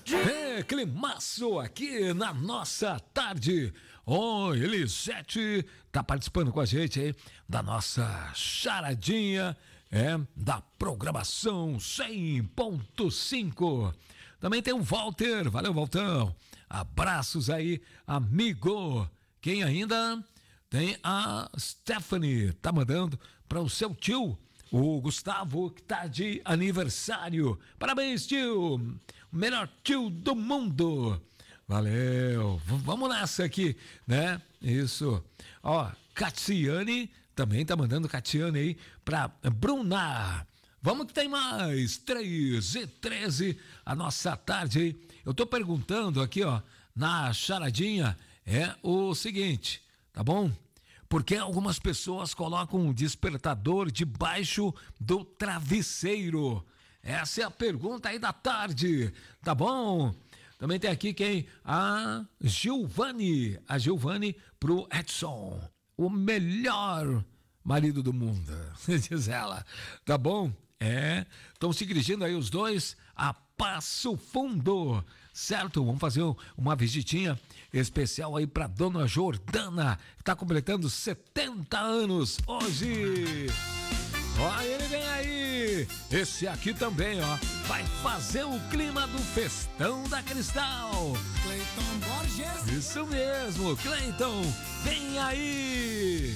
Climaço aqui na nossa tarde. Elisete tá participando com a gente aí da nossa charadinha, da programação 100.5. Também tem o Walter, valeu Waltão. Abraços aí, amigo. Quem ainda? Tem a Stephanie, tá mandando para o seu tio, o Gustavo, que tá de aniversário. Parabéns, tio! O melhor tio do mundo. Valeu. Vamos nessa aqui, né? Isso. Ó, Catiane também tá mandando Catiane aí pra Bruna. Vamos que tem mais. 3h13, a nossa tarde aí. Eu tô perguntando aqui, ó, na charadinha, é o seguinte, tá bom? Porque algumas pessoas colocam um despertador debaixo do travesseiro. Essa é a pergunta aí da tarde, tá bom? Também tem aqui quem? A Giovanni pro Edson. O melhor marido do mundo, diz ela. Tá bom? Estão se dirigindo aí os dois a Passo Fundo, certo? Vamos fazer uma visitinha especial aí pra dona Jordana, que tá completando 70 anos hoje. Ó, ele vem aí. Esse aqui também, ó, vai fazer o clima do Festão da Cristal. Cleiton Borges. Isso mesmo, Cleiton, vem aí.